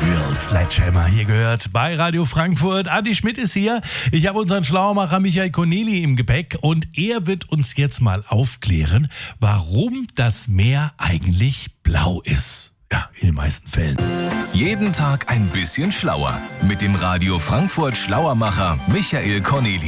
Real Sledgehammer hier gehört bei Radio Frankfurt. Adi Schmidt ist hier. Ich habe unseren Schlauermacher Michael Corneli im Gepäck und er wird uns jetzt mal aufklären, warum das Meer eigentlich blau ist. Ja, in den meisten Fällen. Jeden Tag ein bisschen schlauer mit dem Radio Frankfurt Schlauermacher Michael Corneli.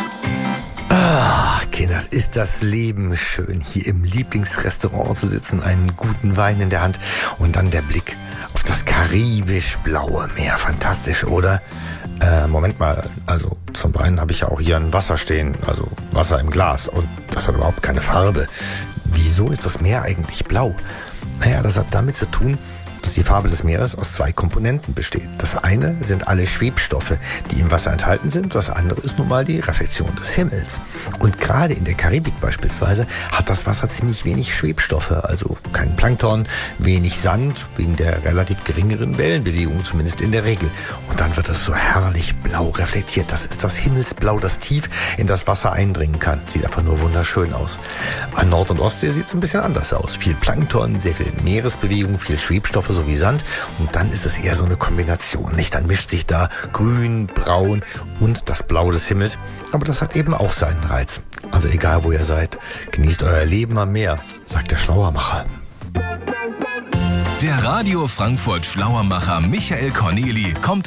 Kinders, ist das Leben schön, hier im Lieblingsrestaurant zu sitzen, einen guten Wein in der Hand und dann der Blick auf das karibisch-blaue Meer. Fantastisch, oder? Moment mal, also zum Wein habe ich ja auch hier ein Wasser stehen, also Wasser im Glas und das hat überhaupt keine Farbe. Wieso ist das Meer eigentlich blau? Naja, das hat damit zu tun, dass die Farbe des Meeres aus zwei Komponenten besteht. Das eine sind alle Schwebstoffe, die im Wasser enthalten sind. Das andere ist nun mal die Reflexion des Himmels. Und gerade in der Karibik beispielsweise hat das Wasser ziemlich wenig Schwebstoffe, also kein Plankton, wenig Sand, wegen der relativ geringeren Wellenbewegung, zumindest in der Regel. Und dann wird es so herrlich blau reflektiert. Das ist das Himmelsblau, das tief in das Wasser eindringen kann. Sieht einfach nur wunderschön aus. An Nord- und Ostsee sieht es ein bisschen anders aus. Viel Plankton, sehr viel Meeresbewegung, viel Schwebstoffe, so wie Sand. Und dann ist es eher so eine Kombination, nicht? Dann mischt sich da Grün, Braun und das Blau des Himmels. Aber das hat eben auch seinen Reiz. Also egal, wo ihr seid, genießt euer Leben am Meer, sagt der Schlauermacher. Der Radio Frankfurt Schlauermacher Michael Corneli kommt